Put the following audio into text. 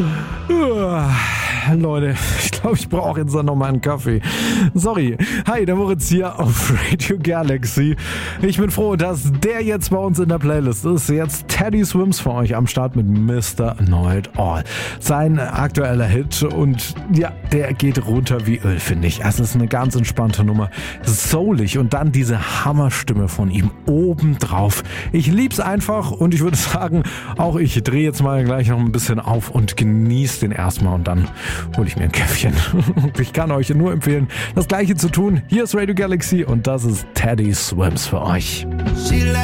Leute, ich glaube, ich brauche jetzt noch mal einen Kaffee. Sorry. Hi, der Moritz hier auf Radio Galaxy. Ich bin froh, dass der jetzt bei uns in der Playlist ist. Jetzt Teddy Swims für euch am Start mit Mr. Know It All. Sein aktueller Hit und ja, der geht runter wie Öl, finde ich. Es ist eine ganz entspannte Nummer. Soulig und dann diese Hammerstimme von ihm obendrauf. Ich lieb's einfach und ich würde sagen, auch ich drehe jetzt mal gleich noch ein bisschen auf und genieße den erstmal und dann hole ich mir ein Käffchen. Ich kann euch nur empfehlen, das Gleiche zu tun. Hier ist Radio Galaxy und das ist Teddy Swims für euch.